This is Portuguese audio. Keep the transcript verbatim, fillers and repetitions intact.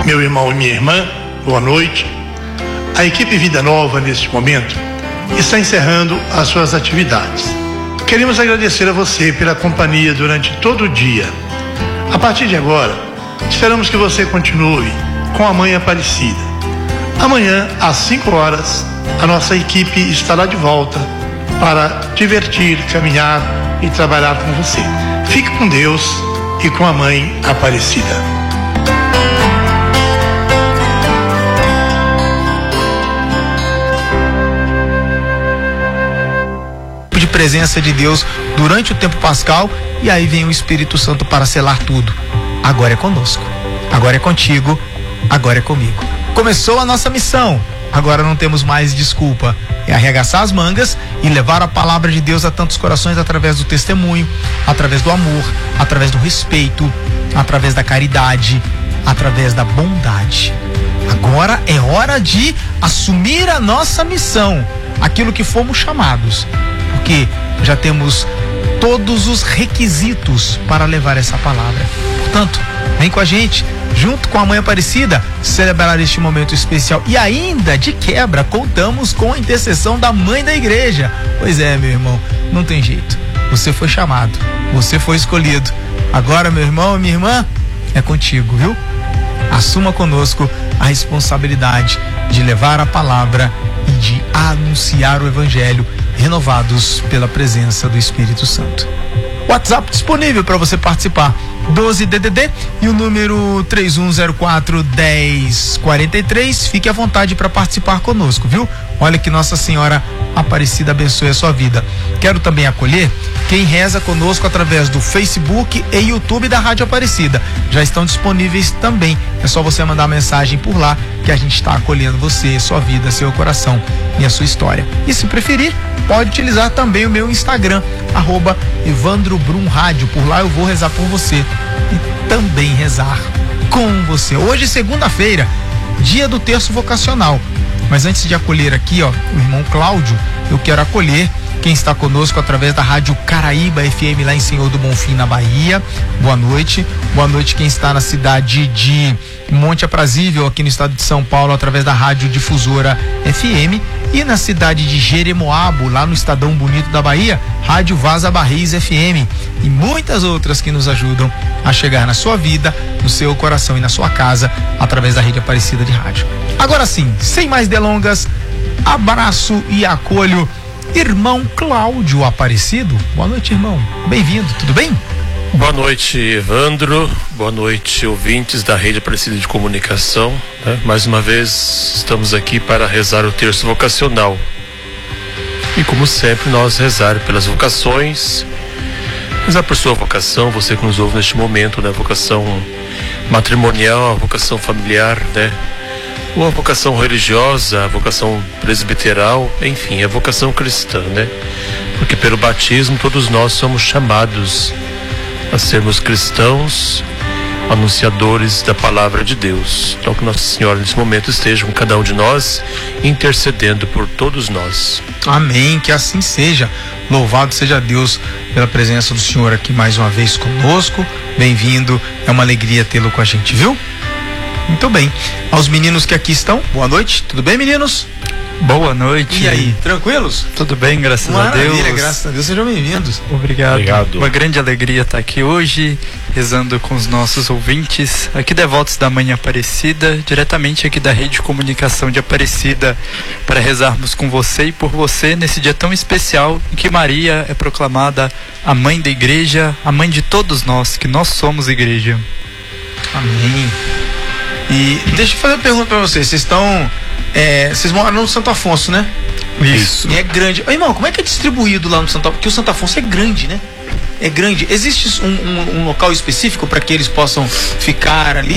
Meu irmão e minha irmã, boa noite. A equipe Vida Nova, neste momento, está encerrando as suas atividades. Queremos agradecer a você pela companhia durante todo o dia. A partir de agora, esperamos que você continue com a Mãe Aparecida. Amanhã, às cinco horas, a nossa equipe estará de volta para divertir, caminhar e trabalhar com você. Fique com Deus e com a Mãe Aparecida. De presença de Deus durante o tempo pascal, e aí vem o Espírito Santo para selar tudo. Agora é conosco, agora é contigo, agora é comigo. Começou a nossa missão, agora não temos mais desculpa. É arregaçar as mangas e levar a palavra de Deus a tantos corações através do testemunho, através do amor, através do respeito, através da caridade, através da bondade. Agora é hora de assumir a nossa missão, aquilo que fomos chamados, porque já temos todos os requisitos para levar essa palavra. Portanto, vem com a gente, junto com a Mãe Aparecida, celebrar este momento especial. E ainda, de quebra, contamos com a intercessão da Mãe da Igreja. Pois é, meu irmão, não tem jeito. Você foi chamado, você foi escolhido. Agora, meu irmão e minha irmã, é contigo, viu? Assuma conosco a responsabilidade de levar a palavra e de anunciar o Evangelho, renovados pela presença do Espírito Santo. WhatsApp disponível para você participar, doze D D D e o número três um zero quatro, um zero quatro três. Fique à vontade para participar conosco, viu? Olha que Nossa Senhora Aparecida abençoe a sua vida. Quero também acolher quem reza conosco através do Facebook e YouTube da Rádio Aparecida. Já estão disponíveis também. É só você mandar mensagem por lá que a gente está acolhendo você, sua vida, seu coração e a sua história. E se preferir, pode utilizar também o meu Instagram, arroba Evandro Brum Rádio. Por lá eu vou rezar por você e também rezar com você. Hoje, segunda-feira, dia do terço vocacional. Mas antes de acolher aqui, ó, o irmão Cláudio, eu quero acolher quem está conosco através da Rádio Caraíba F M lá em Senhor do Bonfim, na Bahia. Boa noite. Boa noite quem está na cidade de Monte Aprazível, aqui no estado de São Paulo, através da Rádio Difusora F M. E na cidade de Jeremoabo, lá no Estadão Bonito da Bahia, Rádio Vaza Barris F M. E muitas outras que nos ajudam a chegar na sua vida, no seu coração e na sua casa, através da Rede Aparecida de Rádio. Agora sim, sem mais delongas, abraço e acolho irmão Cláudio Aparecido. Boa noite, irmão. Bem-vindo, tudo bem? Boa noite, Evandro. Boa noite, ouvintes da Rede Aparecida de Comunicação. Né? Mais uma vez, estamos aqui para rezar o terço vocacional. E como sempre, nós rezar pelas vocações, rezar por sua vocação, você que nos ouve neste momento, né? Vocação matrimonial, a vocação familiar, né? Ou a vocação religiosa, a vocação presbiteral, enfim, a vocação cristã, né? Porque pelo batismo todos nós somos chamados a sermos cristãos, anunciadores da palavra de Deus. Então que Nossa Senhora nesse momento esteja com cada um de nós, intercedendo por todos nós. Amém, que assim seja. Louvado seja Deus pela presença do Senhor aqui mais uma vez conosco. Bem-vindo, é uma alegria tê-lo com a gente, viu? Muito bem. Aos meninos que aqui estão, boa noite. Tudo bem, meninos? Boa noite. E aí, tranquilos? Tudo bem, graças Maravilha, a Deus. graças a Deus, sejam bem-vindos. Obrigado. Obrigado. Uma grande alegria estar aqui hoje, rezando com os nossos ouvintes, aqui devotos da Mãe Aparecida, diretamente aqui da Rede de Comunicação de Aparecida, para rezarmos com você e por você nesse dia tão especial em que Maria é proclamada a Mãe da Igreja, a Mãe de todos nós, que nós somos Igreja. Amém. E deixa eu fazer uma pergunta pra vocês. Vocês estão... É, vocês moram no Santo Afonso, né? Isso. E é grande. Ô, irmão, como é que é distribuído lá no Santo Afonso? Porque o Santo Afonso é grande, né? É grande. Existe um, um, um local específico para que eles possam ficar ali?